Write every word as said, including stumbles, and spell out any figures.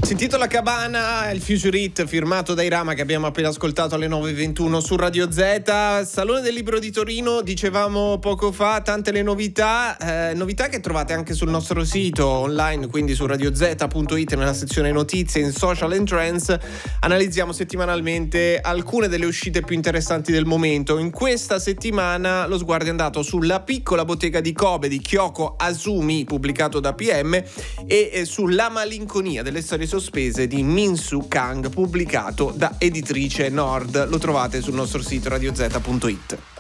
Si intitola Cabana, il Future Hit firmato dai Rama che abbiamo appena ascoltato alle nove e ventuno su Radio Z. Salone del Libro di Torino, dicevamo poco fa, tante le novità, eh, novità che trovate anche sul nostro sito online, quindi su radio z punto it nella sezione notizie in social and trends. Analizziamo settimanalmente alcune delle uscite più interessanti del momento. In questa settimana lo sguardo è andato sulla piccola bottega di Kobe di Kyoko Azumi, pubblicato da P M, e sulla malinconia delle storie sospese di Min-Soo Kang, pubblicato da Editrice Nord. Lo trovate sul nostro sito radio z punto it.